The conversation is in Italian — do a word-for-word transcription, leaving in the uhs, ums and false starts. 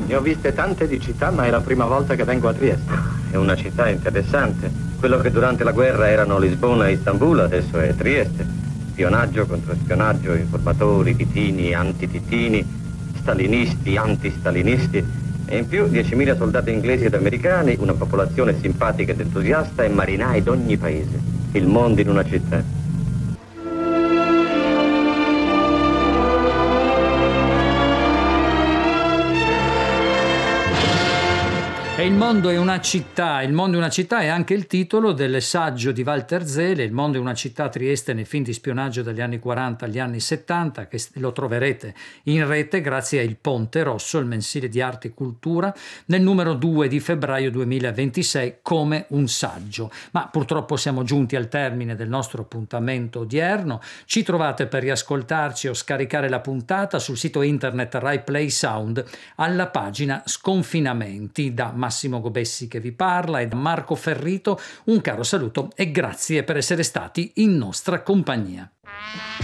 Ne ho viste tante di città, ma è la prima volta che vengo a Trieste. È una città interessante. Quello che durante la guerra erano Lisbona e Istanbul, adesso è Trieste. Spionaggio, controspionaggio, informatori, titini, antititini, stalinisti, antistalinisti. E in più diecimila soldati inglesi ed americani, una popolazione simpatica ed entusiasta e marinai d'ogni paese. Il mondo in una città. E il mondo è una città, il mondo è una città è anche il titolo del saggio di Walter Zele, Il mondo è una città, Trieste nei film di spionaggio dagli anni quaranta agli anni settanta, che lo troverete in rete grazie a Il Ponte Rosso, il mensile di arte e cultura, nel numero due di febbraio duemilaventisei come un saggio. Ma purtroppo siamo giunti al termine del nostro appuntamento odierno. Ci trovate per riascoltarci o scaricare la puntata sul sito internet Rai Play Sound alla pagina Sconfinamenti. Da Massimo Gobessi che vi parla e da Marco Ferrito un caro saluto e grazie per essere stati in nostra compagnia.